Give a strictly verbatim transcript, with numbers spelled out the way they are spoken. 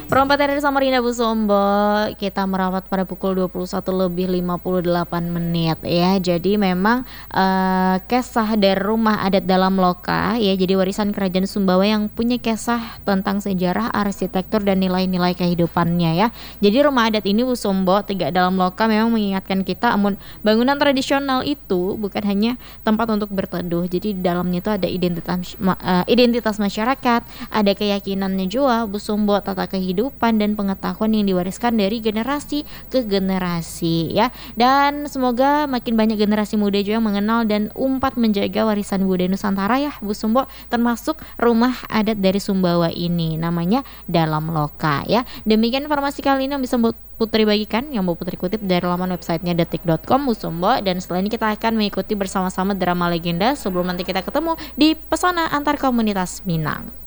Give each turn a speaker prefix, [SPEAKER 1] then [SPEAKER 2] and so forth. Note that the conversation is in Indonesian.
[SPEAKER 1] Perempatan dari Samarinda Bu Sombo, kita merapat pada pukul dua puluh satu lebih lima puluh delapan menit ya. Jadi memang, eee, kisah dari rumah adat dalam loka ya, jadi warisan kerajaan Sumbawa yang punya kisah tentang sejarah, arsitektur, dan nilai-nilai kehidupannya ya. Jadi rumah adat ini Bu Sombo, tegak dalam loka memang mengingatkan kita amun bangunan tradisional itu bukan hanya tempat untuk berteduh. Jadi di dalamnya itu ada identitas ma eee, identitas masyarakat, ada keyakinannya jua Bu Sombo, tata kehidupan dan pengetahuan yang diwariskan dari generasi ke generasi ya. Dan semoga makin banyak generasi muda juga yang mengenal dan umpat menjaga warisan budaya Nusantara ya Bu Sombo, termasuk rumah adat dari Sumbawa ini, namanya Dalam Loka ya. Demikian informasi kali ini yang bisa Mbak Putri bagikan, yang Mbak Putri kutip dari laman websitenya detik dot com Bu Sombo, dan setelah ini kita akan mengikuti bersama-sama drama legenda sebelum nanti kita ketemu di Pesona Antar Komunitas Minang.